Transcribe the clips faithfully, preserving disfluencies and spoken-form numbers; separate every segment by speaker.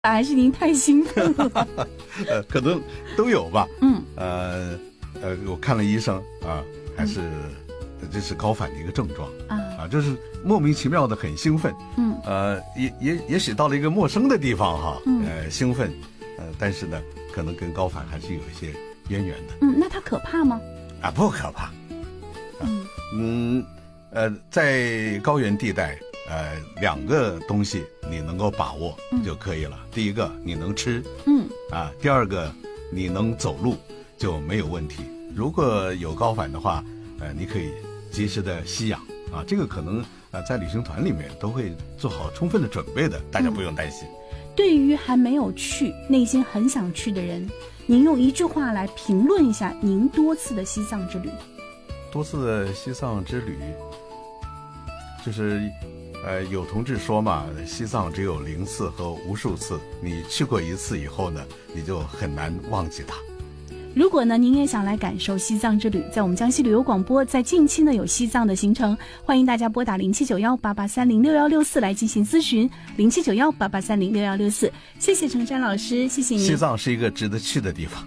Speaker 1: 还是您太兴奋了？
Speaker 2: 呃，可能都有吧。
Speaker 1: 嗯，
Speaker 2: 呃呃，我看了医生啊，还是、嗯、这是高反的一个症状啊啊，就是莫名其妙的很兴奋。
Speaker 1: 嗯，
Speaker 2: 呃，也也也许到了一个陌生的地方哈，
Speaker 1: 嗯、
Speaker 2: 呃，兴奋，呃，但是呢，可能跟高反还是有一些渊源的。
Speaker 1: 嗯，那它可怕吗？
Speaker 2: 啊，不可怕。啊、嗯嗯，呃，在高原地带。呃，两个东西你能够把握就可以了。嗯、第一个你能吃，
Speaker 1: 嗯，
Speaker 2: 啊，第二个你能走路就没有问题。如果有高反的话，呃，你可以及时的吸氧啊，这个可能呃在旅行团里面都会做好充分的准备的，大家不用担心。
Speaker 1: 嗯、对于还没有去、内心很想去的人，您用一句话来评论一下您多次的西藏之旅。
Speaker 2: 多次的西藏之旅，就是。呃，有同志说嘛，西藏只有零次和无数次，你去过一次以后呢，你就很难忘记它。
Speaker 1: 如果呢，您也想来感受西藏之旅，在我们江西旅游广播，在近期呢有西藏的行程，欢迎大家拨打零七九幺八八三零六幺六四来进行咨询，零七九幺八八三零六幺六四。谢谢程山老师，谢谢您。
Speaker 2: 西藏是一个值得去的地方。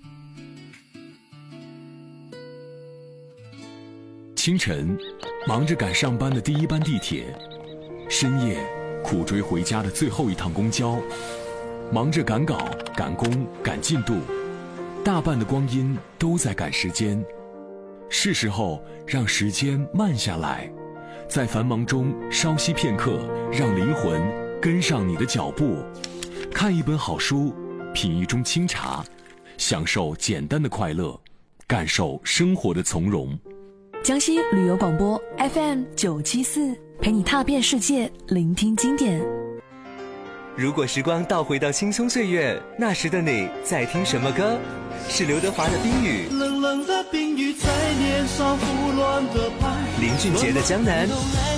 Speaker 3: 清晨，忙着赶上班的第一班地铁。深夜，苦追回家的最后一趟公交，忙着赶稿、赶工、赶进度，大半的光阴都在赶时间。是时候让时间慢下来，在繁忙中稍息片刻，让灵魂跟上你的脚步。看一本好书，品一盅清茶，享受简单的快乐，感受生活的从容。
Speaker 4: 江西旅游广播 F M 九七四，陪你踏遍世界，聆听经典。
Speaker 5: 如果时光倒回到青葱岁月，那时的你在听什么歌？是刘德华的《冰雨》，
Speaker 6: 冷冷的冰雨在脸上胡乱的拍，
Speaker 5: 林俊杰的《江南》，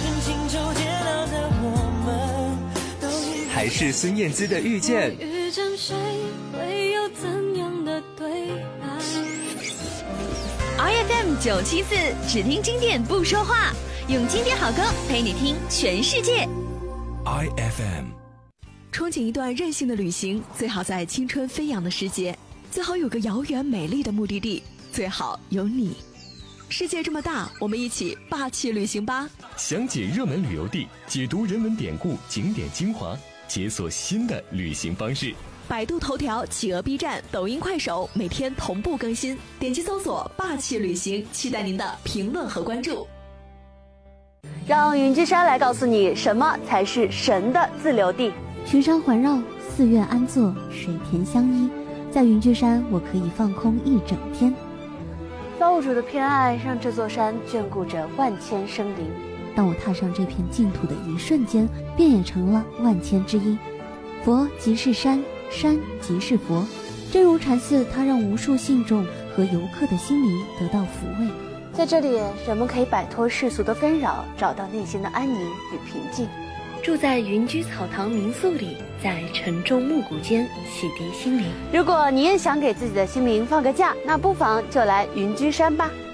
Speaker 5: 还是孙燕姿的《遇见》？
Speaker 7: 遇见谁会有怎样的对白？
Speaker 8: I F M 九七四，只听经典不说话，用经典好歌陪你听全世界。
Speaker 3: I F M，
Speaker 4: 憧憬一段任性的旅行，最好在青春飞扬的时节，最好有个遥远美丽的目的地，最好有你。世界这么大，我们一起霸气旅行吧！
Speaker 9: 详解热门旅游地，解读人文典故、景点精华，解锁新的旅行方式。
Speaker 4: 百度头条、企鹅 B 站、抖音、快手每天同步更新，点击搜索霸气旅行，期待您的评论和关注。
Speaker 10: 让云居山来告诉你什么才是神的自留地。
Speaker 11: 群山环绕，寺院安坐，水田相依，在云居山我可以放空一整天。
Speaker 10: 造物主的偏爱让这座山眷顾着万千生灵，
Speaker 11: 当我踏上这片净土的一瞬间，便也成了万千之一。佛即是山，山即是佛，真如禅寺，它让无数信众和游客的心灵得到抚慰。
Speaker 10: 在这里，人们可以摆脱世俗的纷扰，找到内心的安宁与平静。
Speaker 12: 住在云居草堂民宿里，在沉重暮鼓间洗涤心灵。
Speaker 10: 如果你也想给自己的心灵放个假，那不妨就来云居山吧。